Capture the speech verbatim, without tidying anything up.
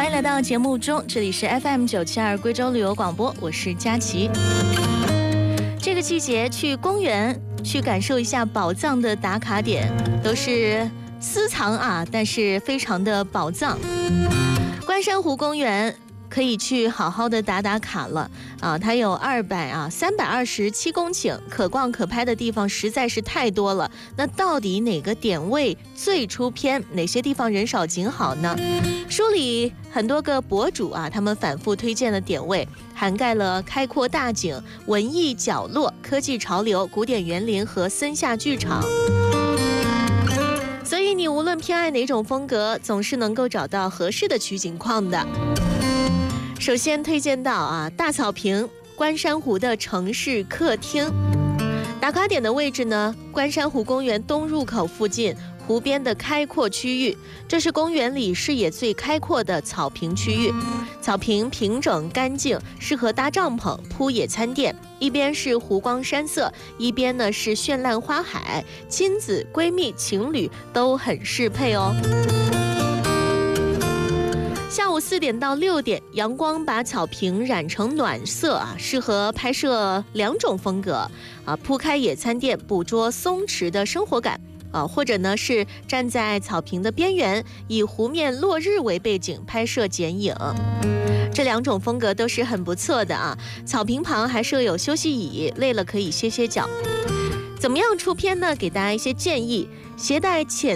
欢迎来到节目中，这里是 F M 九七二贵州旅游广播，我是佳琪。这个季节去公园去感受一下宝藏的打卡点，都是私藏啊，但是非常的宝藏。关山湖公园可以去好好的打打卡了啊！它有二百啊三百二十七公顷，可逛可拍的地方实在是太多了。那到底哪个点位最出片？哪些地方人少景好呢？书里很多个博主啊，他们反复推荐的点位，涵盖了开阔大景、文艺角落、科技潮流、古典园林和森下剧场。所以你无论偏爱哪种风格，总是能够找到合适的取景框的。首先推荐到啊大草坪关山湖的城市客厅，打卡点的位置呢，关山湖公园东入口附近湖边的开阔区域，这是公园里视野最开阔的草坪区域。草坪平整干净，适合搭帐篷、铺野餐垫。一边是湖光山色，一边呢是绚烂花海，亲子、闺蜜、情侣都很适配哦。下午四点到六点，阳光把草坪染成暖色啊，适合拍摄两种风格啊，铺开野餐垫，捕捉松弛的生活感啊，或者呢是站在草坪的边缘，以湖面落日为背景拍摄剪影。这两种风格都是很不错的啊。草坪旁还设有休息椅，累了可以歇歇脚。怎么样出片呢？给大家一些建议：携带浅